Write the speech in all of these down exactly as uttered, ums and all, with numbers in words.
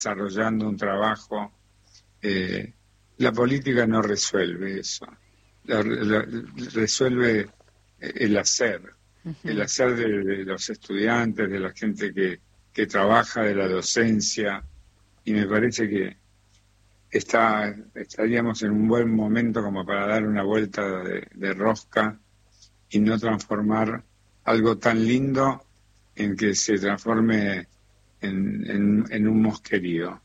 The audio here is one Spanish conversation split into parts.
desarrollando un trabajo. Eh, la política no resuelve eso, la, la, resuelve el hacer, uh-huh. el hacer de, de los estudiantes, de la gente que, que trabaja, de la docencia, y me parece que está, estaríamos en un buen momento como para dar una vuelta de, de rosca y no transformar algo tan lindo en que se transforme en, en, en un mosquerío.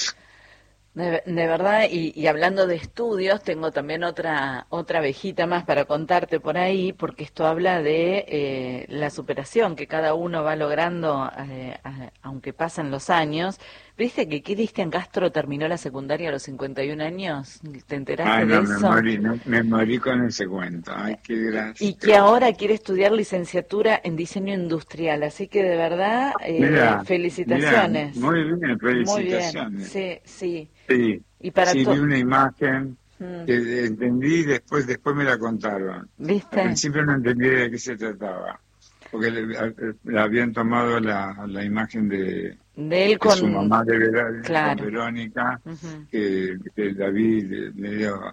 De, de verdad, y, y hablando de estudios, tengo también otra otra abejita más para contarte por ahí, porque esto habla de eh, la superación que cada uno va logrando, eh, a, aunque pasan los años. ¿Viste que Cristian Castro terminó la secundaria a los cincuenta y un años? ¿Te enteraste Ay, no, de me eso? Morí, no, me morí con ese cuento. Ay, qué gracia. Y que ahora quiere estudiar licenciatura en diseño industrial, así que de verdad, eh, mirá, felicitaciones. Mirá, muy bien, felicitaciones. Muy bien, sí, sí. Sí, y para sí to- vi una imagen mm. que entendí, después después me la contaron. ¿Viste? Al principio no entendí de qué se trataba, porque le, le habían tomado la, la imagen de, de él de con su mamá de, Ver, claro. con Verónica, uh-huh. que, que la vi medio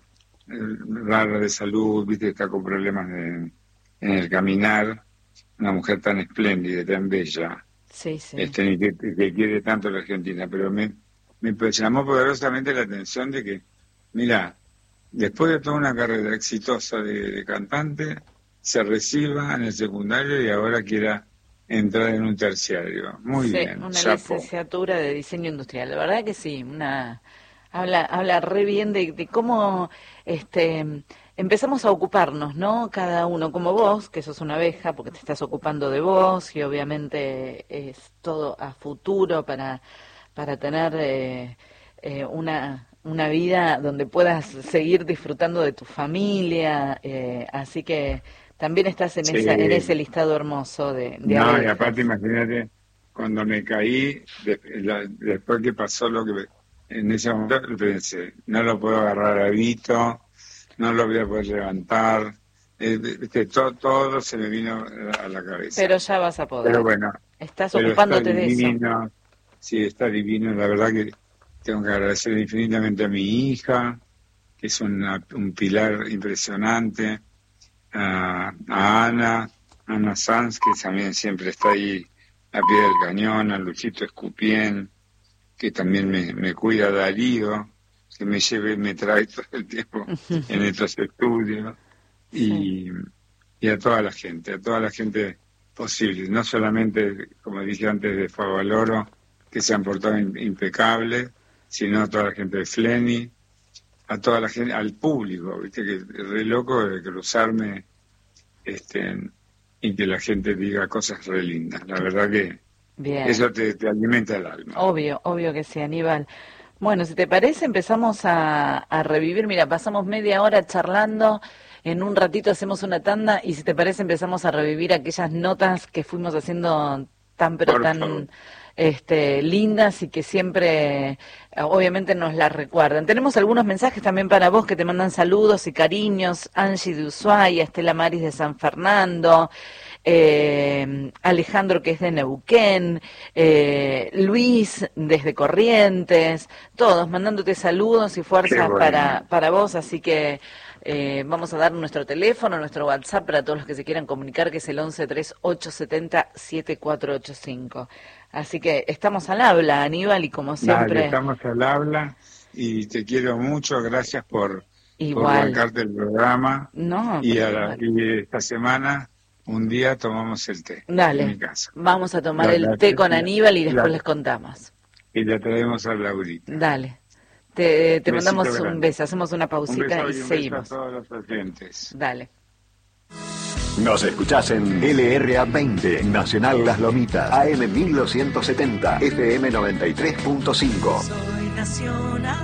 rara de salud, viste, está con problemas de, en el caminar, una mujer tan espléndida, tan bella, sí, sí. este, que, que quiere tanto la Argentina, pero me me llamó poderosamente la atención de que, mira, después de toda una carrera exitosa de, de cantante, se reciba en el secundario y ahora quiera entrar en un terciario. Muy sí, bien. Una chapo. licenciatura de diseño industrial, la verdad que sí, una habla habla re bien de, de cómo este empezamos a ocuparnos, ¿no? Cada uno, como vos, que sos una abeja, porque te estás ocupando de vos, y obviamente es todo a futuro para para tener eh, eh, una una vida donde puedas seguir disfrutando de tu familia, eh, así que también estás en Sí. esa en ese listado hermoso de, de No, abejas. y aparte imagínate, cuando me caí, de, la, después que pasó lo que en ese momento pensé, no lo puedo agarrar a Vito, no lo voy a poder levantar, eh, viste, todo, todo se me vino a la cabeza. Pero ya vas a poder. Pero bueno, estás pero ocupándote está divino, de eso. Sí, está divino, la verdad que tengo que agradecer infinitamente a mi hija, que es una, un pilar impresionante, a, a Ana, Ana Sanz, que también siempre está ahí a pie del cañón, a Luchito Escupien, que también me, me cuida, Darío, que me lleva y me trae todo el tiempo en estos estudios, y, y a toda la gente, a toda la gente posible, no solamente, como dije antes, de Favaloro, que se han portado impecables, sino a toda la gente de Fleni, a toda la gente, al público, viste que es re loco de cruzarme este y que la gente diga cosas re lindas. La verdad que Bien. Eso te, te alimenta el alma. Obvio, obvio que sí, Aníbal. Bueno, si te parece, empezamos a, a revivir. Mira, pasamos media hora charlando. En un ratito hacemos una tanda y si te parece empezamos a revivir aquellas notas que fuimos haciendo tan pero Por tan favor. este, lindas y que siempre eh, obviamente nos las recuerdan. Tenemos algunos mensajes también para vos que te mandan saludos y cariños. Angie de Ushuaia, Estela Maris de San Fernando, eh, Alejandro que es de Neuquén, eh, Luis desde Corrientes, todos mandándote saludos y fuerzas bueno. para, para vos, así que Eh, vamos a dar nuestro teléfono, nuestro WhatsApp para todos los que se quieran comunicar, que es el once treinta y ocho setenta siete cuatro ocho cinco. Así que estamos al habla, Aníbal, y como siempre... Dale, estamos al habla y te quiero mucho, gracias por, por Igual. bancarte el programa. No, y, pero a la- igual. y esta semana, un día tomamos el té en Dale, mi casa. vamos a tomar La- el la- té con la- Aníbal y después la- les contamos. Y le traemos a Laurita. Dale, te, te Besito mandamos un grande. beso, hacemos una Un pausita beso y y un seguimos. beso a todos los oyentes. Dale. Nos escuchás en L R A veinte, Nacional Las Lomitas, A M mil doscientos setenta, F M noventa y tres punto cinco. Soy nacional.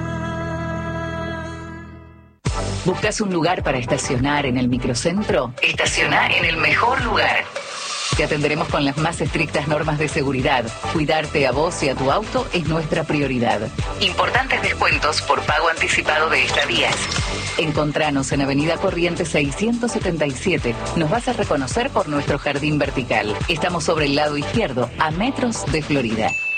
¿Buscas un lugar para estacionar en el microcentro? Estaciona en el mejor lugar. Te atenderemos con las más estrictas normas de seguridad. Cuidarte a vos y a tu auto es nuestra prioridad. Importantes descuentos por pago anticipado de estadías. Encontranos en Avenida Corrientes seiscientos setenta y siete. Nos vas a reconocer por nuestro jardín vertical. Estamos sobre el lado izquierdo, a metros de Florida.